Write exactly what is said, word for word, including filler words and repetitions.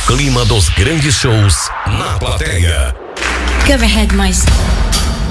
clima dos grandes shows na plateia. Go ahead, Mice.